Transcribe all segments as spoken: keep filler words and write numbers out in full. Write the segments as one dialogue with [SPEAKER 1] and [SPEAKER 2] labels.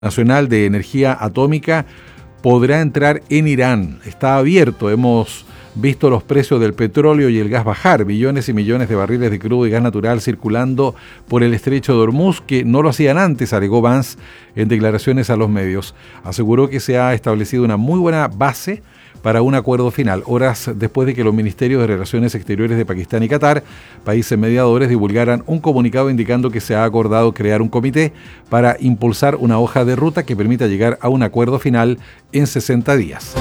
[SPEAKER 1] Nacional de Energía Atómica podrá entrar en Irán. Está abierto. Hemos visto los precios del petróleo y el gas bajar. Millones y millones de barriles de crudo y gas natural circulando por el estrecho de Hormuz, que no lo hacían antes, alegó Vance en declaraciones a los medios. Aseguró que se ha establecido una muy buena base para un acuerdo final, horas después de que los ministerios de Relaciones Exteriores de Pakistán y Qatar, países mediadores, divulgaran un comunicado indicando que se ha acordado crear un comité para impulsar una hoja de ruta que permita llegar a un acuerdo final en sesenta días.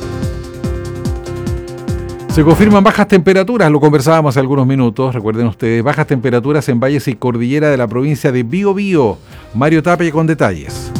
[SPEAKER 1] Se confirman bajas temperaturas, lo conversábamos hace algunos minutos, recuerden ustedes, bajas temperaturas en valles y cordillera de la provincia de Biobío. Mario Tapia con detalles.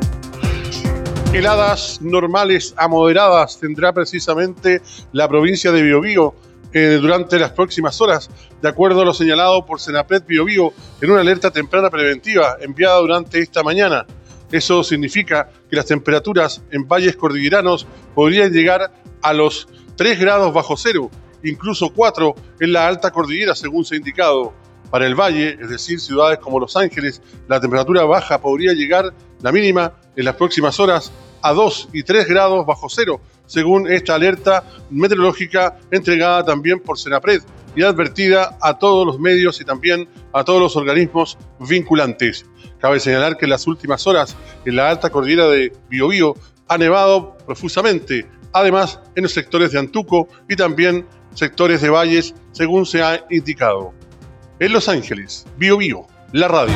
[SPEAKER 2] Heladas normales a moderadas tendrá precisamente la provincia de Biobío eh, durante las próximas horas, de acuerdo a lo señalado por Senapred Biobío en una alerta temprana preventiva enviada durante esta mañana. Eso significa que las temperaturas en valles cordilleranos podrían llegar a los tres grados bajo cero, incluso cuatro en la alta cordillera, según se ha indicado. Para el valle, es decir, ciudades como Los Ángeles, la temperatura baja podría llegar, la mínima, en las próximas horas, a dos y tres grados bajo cero, según esta alerta meteorológica entregada también por Senapred y advertida a todos los medios y también a todos los organismos vinculantes. Cabe señalar que en las últimas horas, en la alta cordillera de Biobío, ha nevado profusamente, además en los sectores de Antuco y también sectores de valles, según se ha indicado. En Los Ángeles, Biobío, la radio.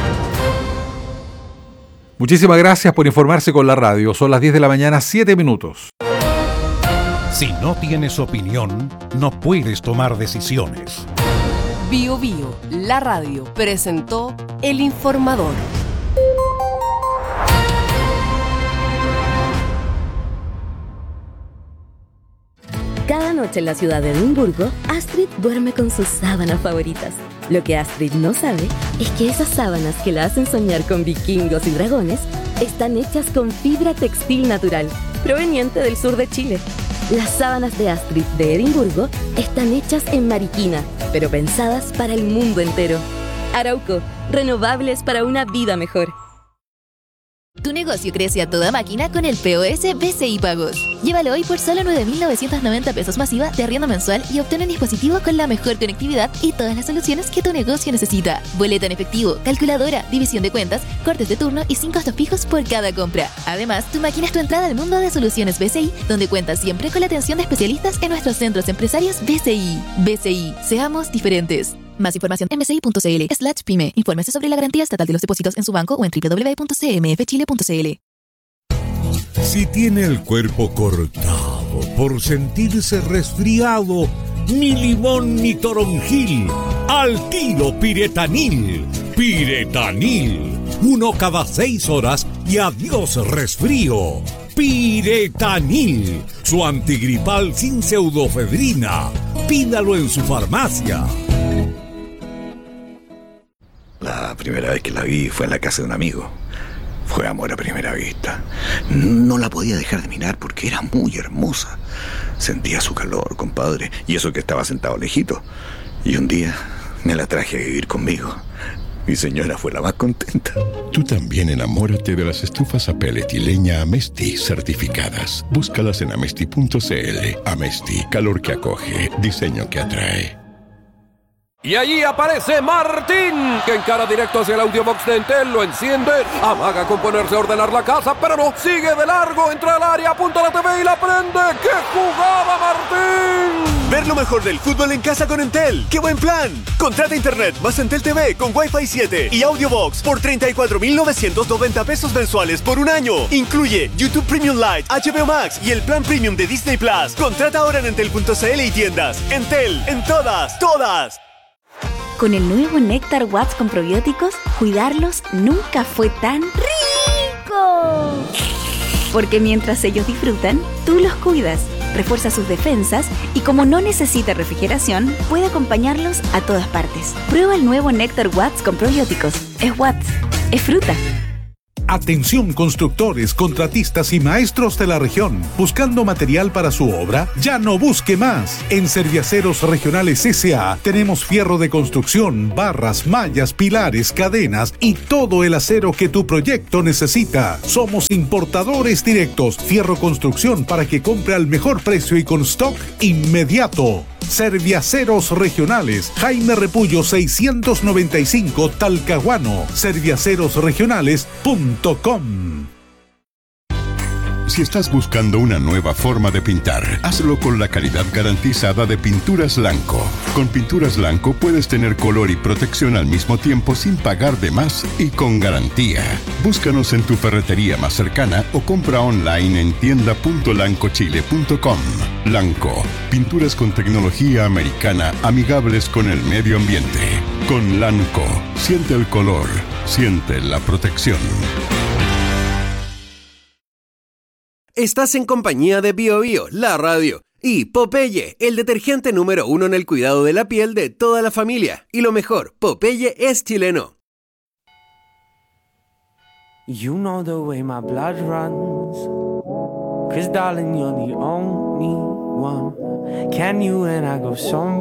[SPEAKER 1] Muchísimas gracias por informarse con la radio. Son las diez de la mañana, siete minutos.
[SPEAKER 3] Si no tienes opinión, no puedes tomar decisiones.
[SPEAKER 4] Biobío, la radio, presentó El Informador.
[SPEAKER 5] Cada noche en la ciudad de Edimburgo, Astrid duerme con sus sábanas favoritas. Lo que Astrid no sabe es que esas sábanas que la hacen soñar con vikingos y dragones están hechas con fibra textil natural, proveniente del sur de Chile. Las sábanas de Astrid de Edimburgo están hechas en Mariquina, pero pensadas para el mundo entero. Arauco, renovables para una vida mejor.
[SPEAKER 6] Tu negocio crece a toda máquina con el P O S B C I Pagos. Llévalo hoy por solo nueve mil novecientos noventa pesos masiva de arriendo mensual y obtén un dispositivo con la mejor conectividad y todas las soluciones que tu negocio necesita. Boleta en efectivo, calculadora, división de cuentas, cortes de turno y sin costos fijos por cada compra. Además, tu máquina es tu entrada al mundo de soluciones B C I, donde cuentas siempre con la atención de especialistas en nuestros centros empresarios B C I. B C I, seamos diferentes. Más información en bci.cl slash pyme. Infórmese sobre la garantía estatal de los depósitos en su banco o en doble u doble u doble u punto c m f chile punto c l.
[SPEAKER 3] Si tiene el cuerpo cortado por sentirse resfriado, ni limón ni toronjil, al tiro Piretanil. Piretanil. Uno cada seis horas y adiós resfrío. Piretanil, su antigripal sin pseudofedrina. Pídalo en su farmacia.
[SPEAKER 7] La primera vez que la vi fue en la casa de un amigo. Fue amor a primera vista. No la podía dejar de mirar porque era muy hermosa. Sentía su calor, compadre, y eso que estaba sentado lejito. Y un día me la traje a vivir conmigo. Mi señora fue la más contenta.
[SPEAKER 8] Tú también enamórate de las estufas a pellet y leña Amesti certificadas. Búscalas en amesti punto c l. Amesti, calor que acoge, diseño que atrae.
[SPEAKER 9] Y allí aparece Martín, que encara directo hacia el audiobox de Entel, lo enciende, amaga con ponerse a ordenar la casa, pero no, sigue de largo, entra al área, apunta a la T V y la prende. ¡Qué jugada, Martín!
[SPEAKER 10] Ver lo mejor del fútbol en casa con Entel. ¡Qué buen plan! Contrata internet más Entel T V con Wi-Fi siete y audiobox por treinta y cuatro mil novecientos noventa pesos mensuales por un año. Incluye YouTube Premium Lite, H B O Max y el plan Premium de Disney Plus. Contrata ahora en entel punto c l y tiendas. Entel, en todas, todas.
[SPEAKER 5] Con el nuevo Néctar Watts con probióticos, cuidarlos nunca fue tan rico. Porque mientras ellos disfrutan, tú los cuidas, refuerza sus defensas y como no necesita refrigeración, puede acompañarlos a todas partes. Prueba el nuevo Néctar Watts con probióticos. Es Watts, es fruta.
[SPEAKER 11] Atención constructores, contratistas y maestros de la región. ¿Buscando material para su obra? Ya no busque más. En Serviaceros Regionales S A tenemos fierro de construcción, barras, mallas, pilares, cadenas y todo el acero que tu proyecto necesita. Somos importadores directos. Fierro construcción para que compre al mejor precio y con stock inmediato. Serviaceros Regionales, Jaime Repullo seiscientos noventa y cinco, Talcahuano. serviaceros regionales punto com.
[SPEAKER 8] Si estás buscando una nueva forma de pintar, hazlo con la calidad garantizada de Pinturas Lanco. Con Pinturas Lanco puedes tener color y protección al mismo tiempo sin pagar de más y con garantía. Búscanos en tu ferretería más cercana o compra online en tienda punto lanco chile punto com. Lanco, pinturas con tecnología americana amigables con el medio ambiente. Con Lanco, siente el color, siente la protección.
[SPEAKER 12] Estás en compañía de Bio Bio, la radio, y Popeye, el detergente número uno en el cuidado de la piel de toda la familia. Y lo mejor, Popeye es chileno.
[SPEAKER 13] You know the way my blood runs, 'cause darling, you're the only one. Can you and I go some